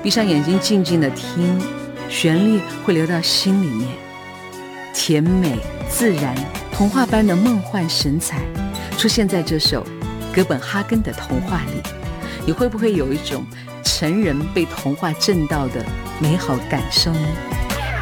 闭上眼睛静静的听，旋律会流到心里面，甜美自然，童话般的梦幻神采出现在这首哥本哈根的童话里。你会不会有一种成人被童话震到的美好感受呢？